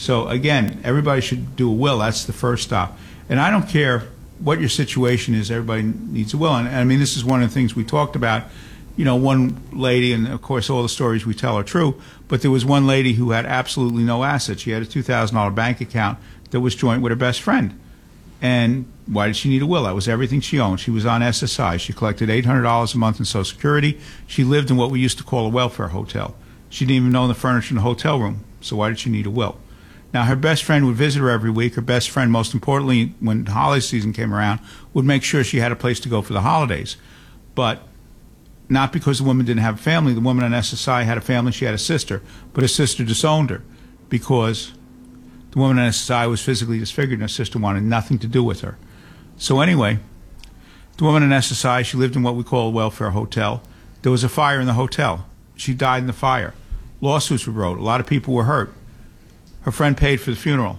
So again, everybody should do a will. That's the first stop. And I don't care what your situation is, everybody needs a will. And I mean, this is one of the things we talked about. You know, one lady, and of course all the stories we tell are true, but there was one lady who had absolutely no assets. She had a $2,000 bank account that was joint with her best friend. And why did she need a will? That was everything she owned. She was on SSI. She collected $800 a month in Social Security. She lived in what we used to call a welfare hotel. She didn't even own the furniture in the hotel room. So why did she need a will? Now, her best friend would visit her every week. Her best friend, most importantly, when the holiday season came around, would make sure she had a place to go for the holidays. But not because the woman didn't have a family. The woman on SSI had a family. She had a sister. But her sister disowned her because the woman on SSI was physically disfigured and her sister wanted nothing to do with her. So anyway, the woman on SSI, she lived in what we call a welfare hotel. There was a fire in the hotel. She died in the fire. Lawsuits were brought. A lot of people were hurt. Her friend paid for the funeral.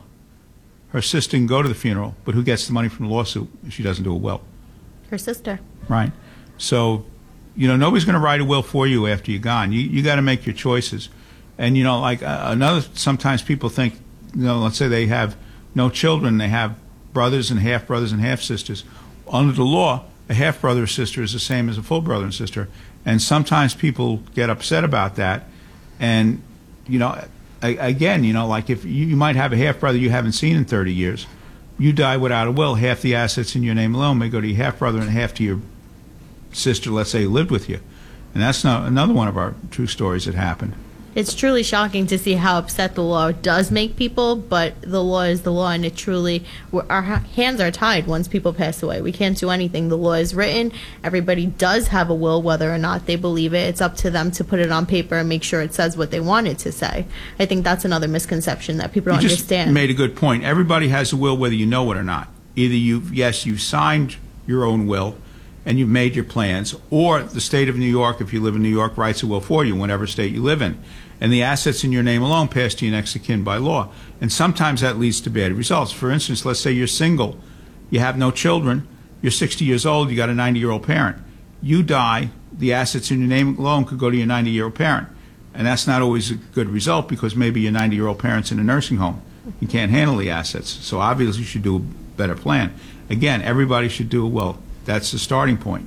Her sister didn't go to the funeral, but who gets the money from the lawsuit if she doesn't do a will? Her sister. Right. So, you know, nobody's going to write a will for you after you're gone. You got to make your choices. And, you know, like sometimes people think, you know, let's say they have no children, they have brothers and half-sisters. Under the law, a half-brother or sister is the same as a full brother and sister. And sometimes people get upset about that. And, you know, again, you know, like if you might have a half-brother you haven't seen in 30 years. You die without a will, half the assets in your name alone may go to your half-brother and half to your sister, let's say, who lived with you. And that's not another one of our true stories that happened. It's truly shocking to see how upset the law does make people, but the law is the law, and it truly, our hands are tied once people pass away. We can't do anything. The law is written. Everybody does have a will, whether or not they believe it. It's up to them to put it on paper and make sure it says what they want it to say. I think that's another misconception that people don't understand. You just made a good point. Everybody has a will whether you know it or not. Either you've signed your own will and you've made your plans, or the state of New York, if you live in New York, writes a will for you, whatever state you live in. And the assets in your name alone pass to your next of kin by law. And sometimes that leads to bad results. For instance, let's say you're single, you have no children, you're 60 years old, you got a 90-year-old parent. You die, the assets in your name alone could go to your 90-year-old parent. And that's not always a good result because maybe your 90-year-old parent's in a nursing home. You can't handle the assets. So obviously you should do a better plan. Again, everybody should do a will. That's the starting point.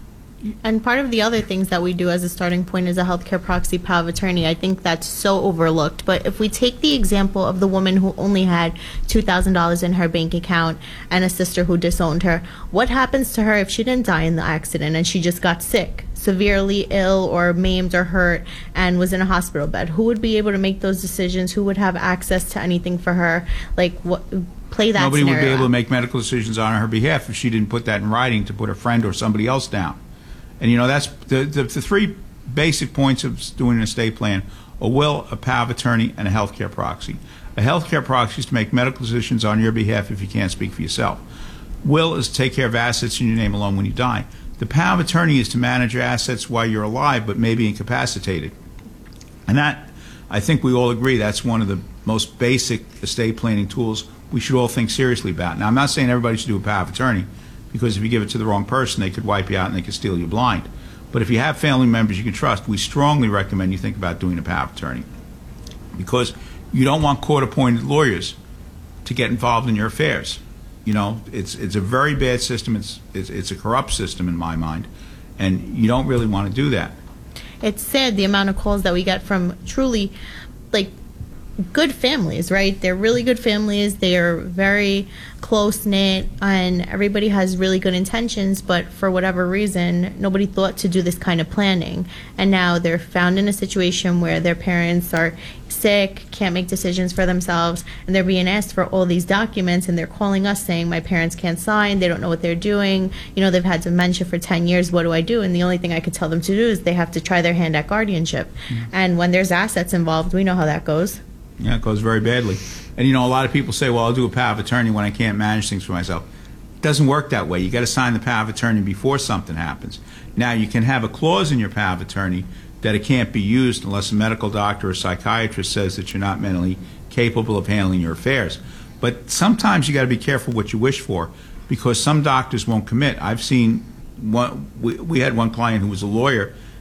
And part of the other things that we do as a starting point is a healthcare proxy power of attorney. I think that's so overlooked. But if we take the example of the woman who only had $2,000 in her bank account and a sister who disowned her, what happens to her if she didn't die in the accident and she just got sick, severely ill or maimed or hurt, and was in a hospital bed? Who would be able to make those decisions? Who would have access to anything for her? Like, what? Play that Nobody scenario would be able out. to make medical decisions on her behalf if she didn't put that in writing to put her friend or somebody else down. And, you know, that's the three basic points of doing an estate plan: a will, a power of attorney, and a healthcare proxy. A healthcare proxy is to make medical decisions on your behalf if you can't speak for yourself. Will is to take care of assets in your name alone when you die. The power of attorney is to manage your assets while you're alive but maybe incapacitated. And that, I think we all agree, that's one of the most basic estate planning tools we should all think seriously about. Now, I'm not saying everybody should do a power of attorney, because if you give it to the wrong person, they could wipe you out and they could steal you blind. But if you have family members you can trust, we strongly recommend you think about doing a power of attorney, because you don't want court-appointed lawyers to get involved in your affairs. You know, it's a very bad system. It's a corrupt system in my mind, and you don't really want to do that. It's sad the amount of calls that we get from truly, like, good families, right? They're really good families. They are very close-knit, and everybody has really good intentions, but for whatever reason, nobody thought to do this kind of planning. And now they're found in a situation where their parents are sick, can't make decisions for themselves, and they're being asked for all these documents, and they're calling us saying, my parents can't sign, they don't know what they're doing, you know, they've had dementia for 10 years, what do I do? And the only thing I could tell them to do is they have to try their hand at guardianship. And when there's assets involved, we know how that goes. Yeah, it goes very badly. And, you know, a lot of people say, well, I'll do a power of attorney when I can't manage things for myself. It doesn't work that way. You got to sign the power of attorney before something happens. Now, you can have a clause in your power of attorney that it can't be used unless a medical doctor or psychiatrist says that you're not mentally capable of handling your affairs. But sometimes you got to be careful what you wish for, because some doctors won't commit. I've seen one, we had one client who was a lawyer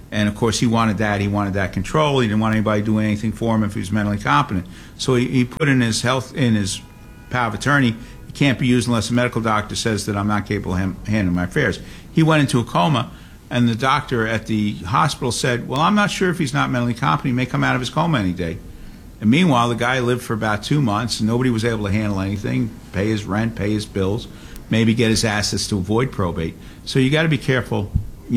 And of course, he wanted that. He wanted that control. He didn't want anybody doing anything for him if he was mentally competent. So he put in his power of attorney, it can't be used unless a medical doctor says that I'm not capable of handling my affairs. He went into a coma, and the doctor at the hospital said, well, I'm not sure if he's not mentally competent. He may come out of his coma any day. And meanwhile, the guy lived for about 2 months, and nobody was able to handle anything, pay his rent, pay his bills, maybe get his assets to avoid probate. So you got to be careful,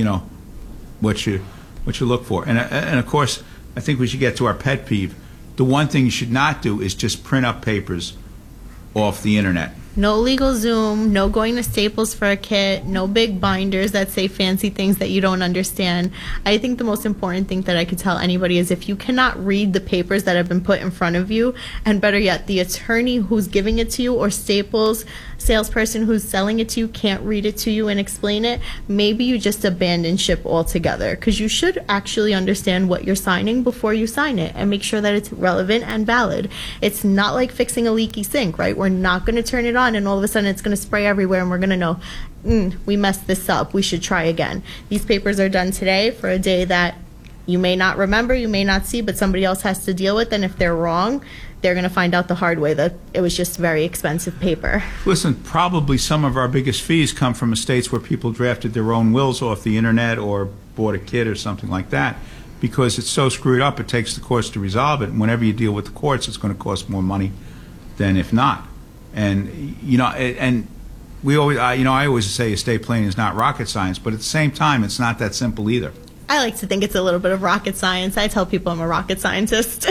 what you look for. And of course, I think we should get to our pet peeve. The one thing you should not do is just print up papers off the internet. No legal Zoom, no going to Staples for a kit, no big binders that say fancy things that you don't understand. I think the most important thing that I could tell anybody is if you cannot read the papers that have been put in front of you, and better yet, the attorney who's giving it to you or Staples salesperson who's selling it to you can't read it to you and explain it, maybe you just abandon ship altogether, because you should actually understand what you're signing before you sign it and make sure that it's relevant and valid. It's not like fixing a leaky sink, right? We're not going to turn it on and all of a sudden it's going to spray everywhere and we're going to know, we messed this up, we should try again. These papers are done today for a day that you may not remember, you may not see, but somebody else has to deal with, and if they're wrong, they're going to find out the hard way that it was just very expensive paper. Listen, probably some of our biggest fees come from estates where people drafted their own wills off the internet or bought a kit or something like that, because it's so screwed up, it takes the courts to resolve it, and whenever you deal with the courts, it's going to cost more money than if not. And and we always, I always say estate planning is not rocket science, but at the same time, it's not that simple either. I like to think it's a little bit of rocket science. I tell people I'm a rocket scientist.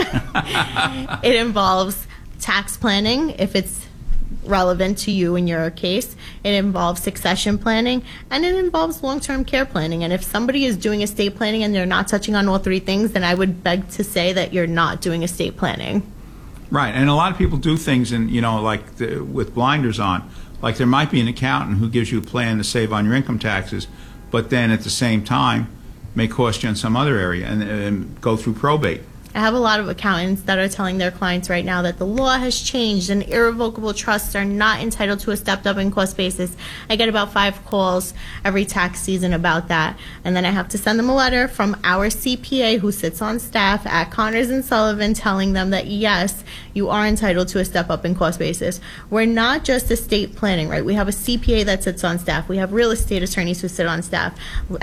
It involves tax planning, if it's relevant to you in your case. It involves succession planning, and it involves long-term care planning. And if somebody is doing estate planning and they're not touching on all three things, then I would beg to say that you're not doing estate planning. Right, and a lot of people do things, and with blinders on. Like there might be an accountant who gives you a plan to save on your income taxes, but then at the same time may cost you in some other area and go through probate. I have a lot of accountants that are telling their clients right now that the law has changed and irrevocable trusts are not entitled to a stepped-up in cost basis. I get about 5 calls every tax season about that, and then I have to send them a letter from our CPA who sits on staff at Connors and Sullivan telling them that yes, you are entitled to a step-up in cost basis. We're not just estate planning, right? We have a CPA that sits on staff. We have real estate attorneys who sit on staff.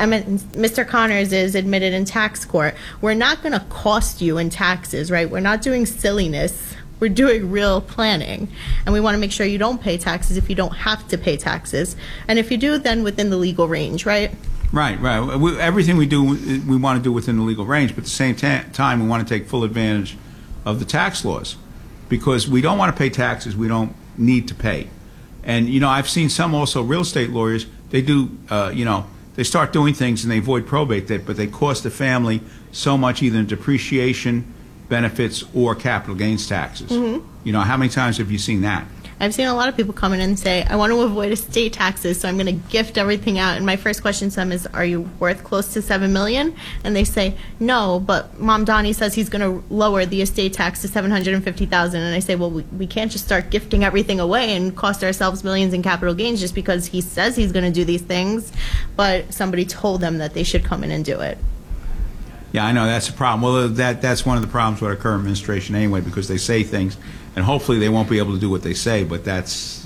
Mr. Connors is admitted in tax court. We're not going to cost you in taxes, right? We're not doing silliness. We're doing real planning, and we want to make sure you don't pay taxes if you don't have to pay taxes, and if you do, then within the legal range, right? Right. Everything we do, we want to do within the legal range, but at the same time, we want to take full advantage of the tax laws, because we don't want to pay taxes we don't need to pay. And I've seen some also real estate lawyers. They do, they start doing things and they avoid probate, but they cost the family so much either in depreciation, benefits, or capital gains taxes. Mm-hmm. How many times have you seen that? I've seen a lot of people come in and say, I want to avoid estate taxes, so I'm going to gift everything out. And my first question to them is, are you worth close to $7 million? And they say, no, but Mom Donnie says he's going to lower the estate tax to $750,000. And I say, well, we can't just start gifting everything away and cost ourselves millions in capital gains just because he says he's going to do these things, but somebody told them that they should come in and do it. Yeah, I know, that's a problem. Well, that's one of the problems with our current administration anyway, because they say things, and hopefully they won't be able to do what they say, but that's,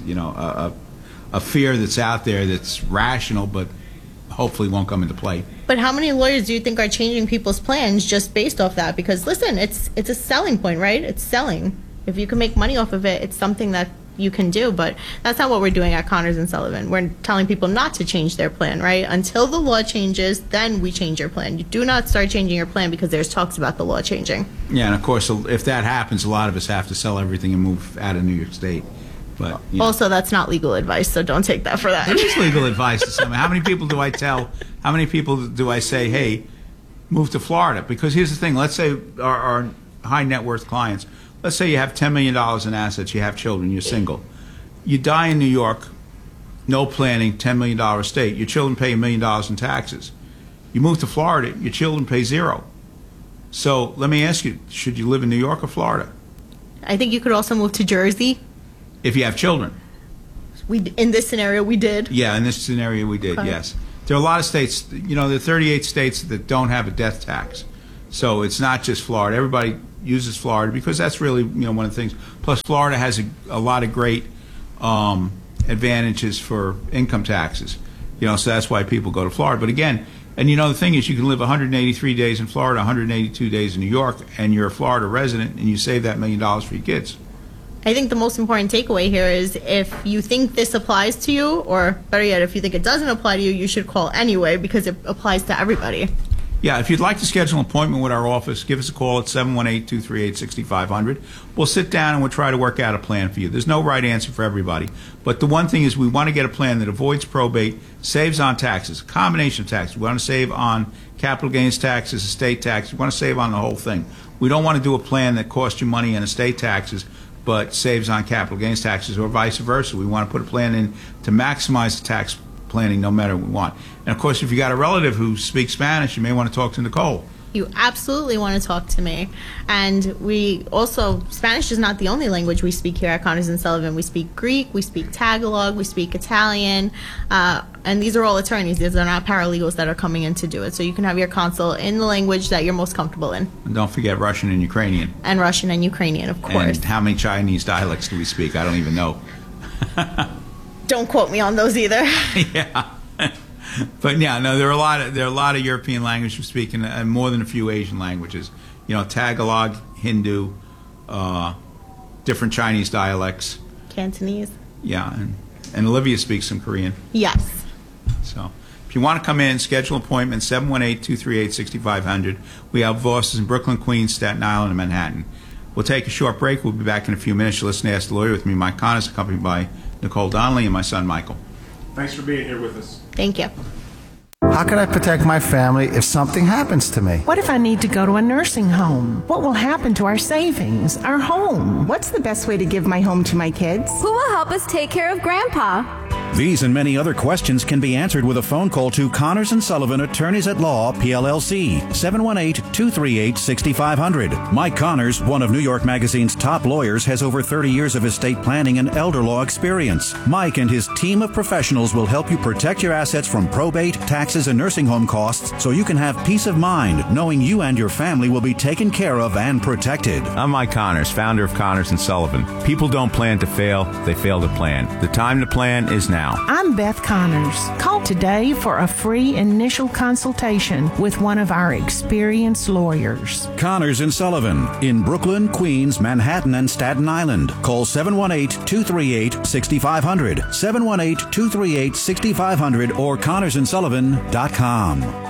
a fear that's out there that's rational, but hopefully won't come into play. But how many lawyers do you think are changing people's plans just based off that? Because, listen, it's a selling point, right? It's selling. If you can make money off of it, it's something that you can do, but that's not what we're doing at Connors and Sullivan. We're telling people not to change their plan, right? Until the law changes, then we change your plan. You do not start changing your plan because there's talks about the law changing. Yeah, and of course, if that happens, a lot of us have to sell everything and move out of New York State. But also, that's not legal advice, so don't take that for that. It is legal advice to some. How many people do I tell? How many people do I say, hey, move to Florida? Because here's the thing. Let's say our high net worth clients, let's say you have $10 million in assets, you have children, you're single. You die in New York, no planning, $10 million estate. Your children pay $1 million in taxes. You move to Florida, your children pay $0. So let me ask you, should you live in New York or Florida? I think you could also move to Jersey. If you have children. In this scenario, we did. Yeah, in this scenario, we did, yes. there are a lot of states, there are 38 states that don't have a death tax. So it's not just Florida. Everybody uses Florida because that's really, one of the things. Plus, Florida has a lot of great advantages for income taxes. So that's why people go to Florida. But again, and the thing is, you can live 183 days in Florida, 182 days in New York, and you're a Florida resident, and you save that $1 million for your kids. I think the most important takeaway here is if you think this applies to you, or better yet, if you think it doesn't apply to you, you should call anyway because it applies to everybody. Yeah, if you'd like to schedule an appointment with our office, give us a call at 718-238-6500. We'll sit down and we'll try to work out a plan for you. There's no right answer for everybody. But the one thing is we want to get a plan that avoids probate, saves on taxes, a combination of taxes. We want to save on capital gains taxes, estate taxes. We want to save on the whole thing. We don't want to do a plan that costs you money in estate taxes but saves on capital gains taxes or vice versa. We want to put a plan in to maximize the tax planning no matter what we want. And of course, if you got a relative who speaks Spanish, you may want to talk to Nicole. You absolutely want to talk to me. And we also, Spanish is not the only language we speak here at Connors and Sullivan. We speak Greek, we speak Tagalog, we speak Italian, and these are all attorneys. These are not paralegals that are coming in to do it. So you can have your consult in the language that you're most comfortable in. And don't forget Russian and Ukrainian. And Russian and Ukrainian, of course. And how many Chinese dialects do we speak? I don't even know. Don't quote me on those either. Yeah. But yeah, no, there are a lot of European languages we speak, and more than a few Asian languages. Tagalog, Hindu, different Chinese dialects. Cantonese. Yeah, and Olivia speaks some Korean. Yes. So if you want to come in, schedule an appointment, 718-238-6500. We have offices in Brooklyn, Queens, Staten Island, and Manhattan. We'll take a short break. We'll be back in a few minutes. You'll listen to Ask the Lawyer with me, Mike Connors, accompanied by Nicole Donnelly and my son, Michael. Thanks for being here with us. Thank you. How can I protect my family if something happens to me? What if I need to go to a nursing home? What will happen to our savings, our home? What's the best way to give my home to my kids? Who will help us take care of Grandpa? These and many other questions can be answered with a phone call to Connors & Sullivan, Attorneys at Law, PLLC, 718-238-6500. Mike Connors, one of New York Magazine's top lawyers, has over 30 years of estate planning and elder law experience. Mike and his team of professionals will help you protect your assets from probate, taxes, and nursing home costs so you can have peace of mind knowing you and your family will be taken care of and protected. I'm Mike Connors, founder of Connors & Sullivan. People don't plan to fail, they fail to plan. The time to plan is now. I'm Beth Connors. Call today for a free initial consultation with one of our experienced lawyers. Connors & Sullivan in Brooklyn, Queens, Manhattan, and Staten Island. Call 718-238-6500, 718-238-6500 or ConnorsandSullivan.com.